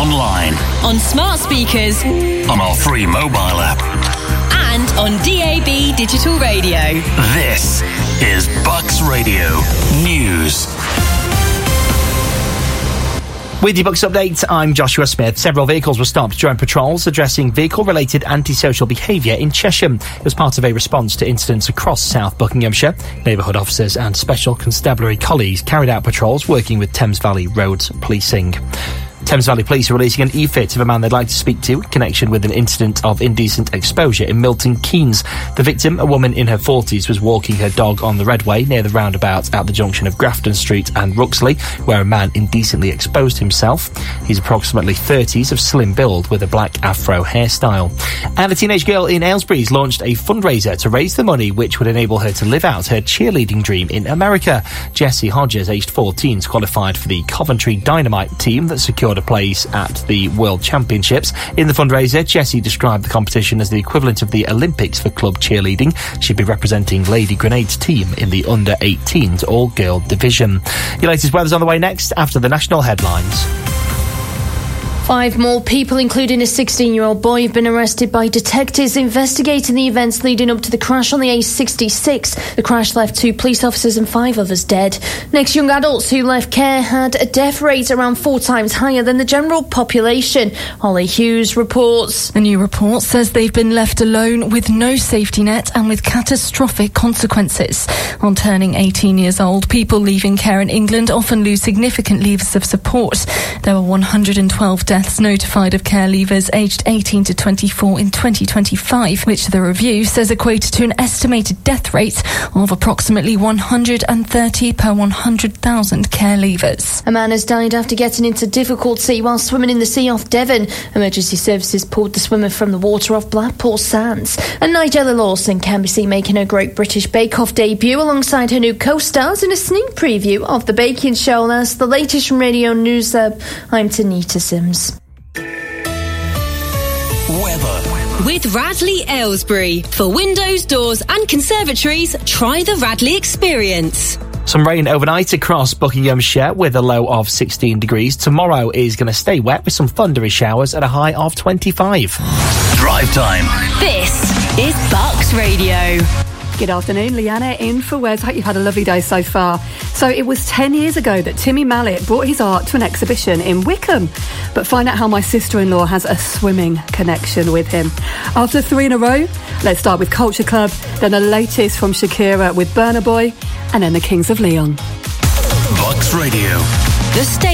online, on smart speakers, on our free mobile app, and on DAB digital radio. This is Bucks Radio News. With your Bucks update, I'm Joshua Smith. Several vehicles were stopped during patrols addressing vehicle-related antisocial behaviour in Chesham. It was part of a response to incidents across South Buckinghamshire. Neighbourhood officers and special constabulary colleagues carried out patrols working with Thames Valley Roads Policing. Thames Valley Police are releasing an e-fit of a man they'd like to speak to in connection with an incident of indecent exposure in Milton Keynes. The victim, a woman in her 40s, was walking her dog on the Redway near the roundabout at the junction of Grafton Street and Ruxley, where a man indecently exposed himself. He's approximately 30s, of slim build, with a black afro hairstyle. And a teenage girl in Aylesbury's launched a fundraiser to raise the money which would enable her to live out her cheerleading dream in America. Jessie Hodges, aged 14, qualified for the Coventry Dynamite team that secured a place at the World Championships. In the fundraiser, Jessie described the competition as the equivalent of the Olympics for club cheerleading. She'd be representing Lady Grenades team in the under-18s all-girl division. Your latest weather's on the way next after the national headlines. 5 more people, including a 16-year-old boy, have been arrested by detectives investigating the events leading up to the crash on the A66. The crash left 2 police officers and 5 others dead. Next, young adults who left care had a death rate around 4 times higher than the general population. Holly Hughes reports. A new report says they've been left alone with no safety net and with catastrophic consequences. On turning 18 years old, people leaving care in England often lose significant leaves of support. There were 112 deaths notified of care leavers aged 18 to 24 in 2025, which the review says equated to an estimated death rate of approximately 130 per 100,000 care leavers. A man has died after getting into difficult sea while swimming in the sea off Devon. Emergency services pulled the swimmer from the water off Blackpool Sands. And Nigella Lawson can be seen making her Great British Bake Off debut alongside her new co-stars in a sneak preview of The Baking Show. That's the latest from Radio News Hub. I'm Tanita Sims. Weather. With Radley Aylesbury. For windows, doors and conservatories, try the Radley experience. Some rain overnight across Buckinghamshire with a low of 16 degrees. Tomorrow is going to stay wet with some thundery showers at a high of 25. Drive time. This is Bucks Radio. Good afternoon, Leanna in for Wes. I hope you've had a lovely day so far. So it was 10 years ago that Timmy Mallet brought his art to an exhibition in Wickham. But find out how my sister-in-law has a swimming connection with him. After 3 in a row, let's start with Culture Club, then the latest from Shakira with Burna Boy, and then the Kings of Leon. Bucks Radio. The